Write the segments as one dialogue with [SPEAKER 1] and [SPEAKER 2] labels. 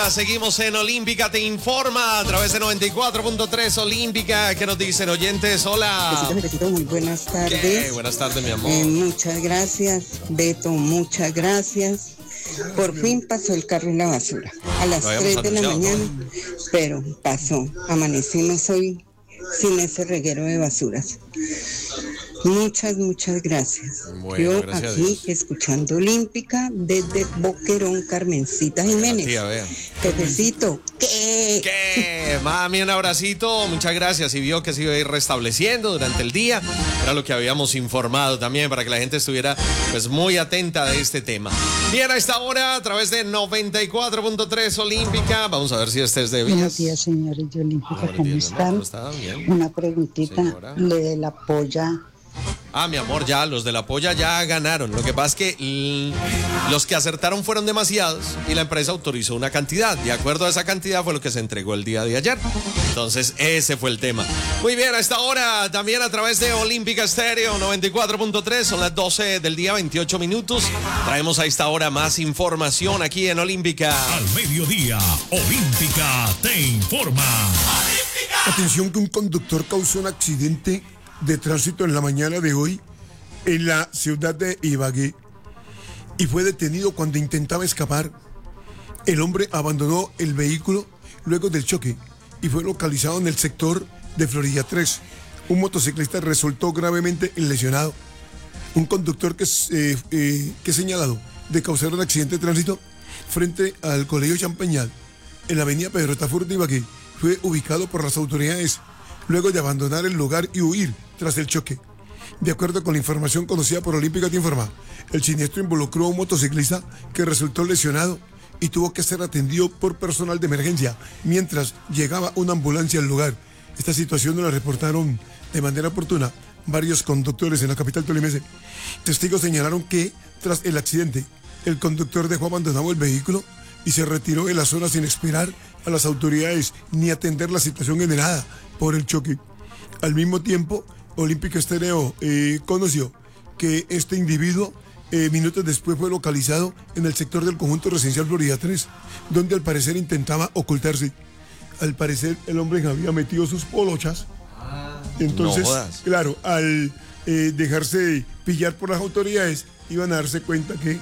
[SPEAKER 1] hora seguimos en Olímpica Te Informa a través de 94.3 Olímpica. ¿Qué nos dicen oyentes? Hola.
[SPEAKER 2] Besito, muy buenas tardes.
[SPEAKER 1] ¿Qué? Buenas tardes, mi amor.
[SPEAKER 2] Muchas gracias, Beto, muchas gracias. Por fin pasó el carro en la basura a las 3 de la mañana, pero pasó. Amanecimos hoy sin ese reguero de basuras. Muchas gracias.
[SPEAKER 1] Bueno,
[SPEAKER 2] yo
[SPEAKER 1] gracias
[SPEAKER 2] aquí escuchando Olímpica desde Boquerón, Carmencita Jiménez. Jefecito,
[SPEAKER 1] ¿Qué? Mami, un abracito, muchas gracias. Y vio que se iba a ir restableciendo durante el día. Era lo que habíamos informado también para que la gente estuviera pues muy atenta de este tema. Bien, a esta hora a través de 94.3 Olímpica. Vamos a ver si este es de Vías.
[SPEAKER 3] Buenos días, señores de Olímpica, ¿cómo están?
[SPEAKER 1] ¿Cómo está? Bien.
[SPEAKER 3] Una preguntita, le de la polla.
[SPEAKER 1] Ah, mi amor, ya, los de la polla ya ganaron. Lo que pasa es que los que acertaron fueron demasiados y la empresa autorizó una cantidad. De acuerdo a esa cantidad fue lo que se entregó el día de ayer. Entonces, ese fue el tema. Muy bien, a esta hora también a través de Olímpica Estéreo 94.3, son las 12 del día, 28 minutos. Traemos a esta hora más información aquí en Olímpica.
[SPEAKER 4] Al mediodía, Olímpica Te Informa. ¡Olímpica!
[SPEAKER 5] Atención que un conductor causó un accidente de tránsito en la mañana de hoy en la ciudad de Ibagué y fue detenido cuando intentaba escapar. El hombre abandonó el vehículo luego del choque y fue localizado en el sector de Florida 3. Un motociclista resultó gravemente lesionado. Un conductor que es señalado de causar un accidente de tránsito frente al Colegio Champañal en la avenida Pedro Tafur de Ibagué fue ubicado por las autoridades luego de abandonar el lugar y huir tras el choque. De acuerdo con la información conocida por Olímpica Te Informa, el siniestro involucró a un motociclista que resultó lesionado y tuvo que ser atendido por personal de emergencia mientras llegaba una ambulancia al lugar. Esta situación la reportaron de manera oportuna varios conductores en la capital tolimense. Testigos señalaron que tras el accidente, el conductor dejó abandonado el vehículo y se retiró de la zona sin esperar a las autoridades ni atender la situación generada por el choque. Al mismo tiempo, Olímpica Estéreo conoció que este individuo minutos después fue localizado en el sector del conjunto residencial Florida 3, donde al parecer intentaba ocultarse. Al parecer el hombre había metido sus polochas. Entonces,
[SPEAKER 1] no
[SPEAKER 5] claro, al dejarse pillar por las autoridades, iban a darse cuenta que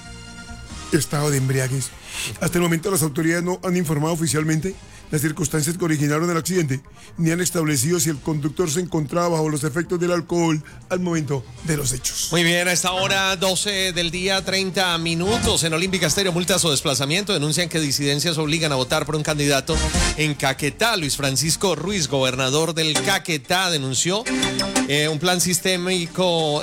[SPEAKER 5] estado de embriaguez. Hasta el momento las autoridades no han informado oficialmente las circunstancias que originaron el accidente, ni han establecido si el conductor se encontraba bajo los efectos del alcohol al momento de los hechos.
[SPEAKER 1] Muy bien, a esta hora 12 del día, 30 minutos. En Olímpica Estéreo, multas o desplazamiento. Denuncian que disidencias obligan a votar por un candidato en Caquetá. Luis Francisco Ruiz, gobernador del Caquetá, denunció un plan sistemático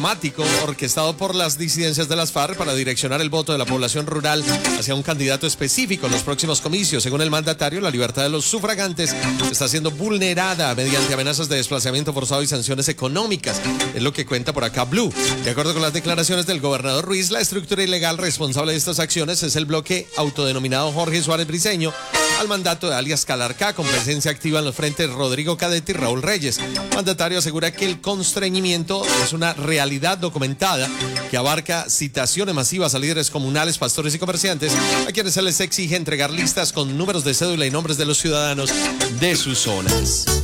[SPEAKER 1] orquestado por las disidencias de las FARC para direccionar el voto de la población rural hacia un candidato específico en los próximos comicios. Según el mandatario, la libertad de los sufragantes está siendo vulnerada mediante amenazas de desplazamiento forzado y sanciones económicas. Es lo que cuenta por acá Blue. De acuerdo con las declaraciones del gobernador Ruiz, la estructura ilegal responsable de estas acciones es el bloque autodenominado Jorge Suárez Briceño, al mandato de alias Calarcá, con presencia activa en los frentes Rodrigo Cadete y Raúl Reyes. El mandatario asegura que el constreñimiento es una realidad documentada que abarca citaciones masivas a líderes comunales, pastores y comerciantes, a quienes se les exige entregar listas con números de cédula y nombres de los ciudadanos de sus zonas.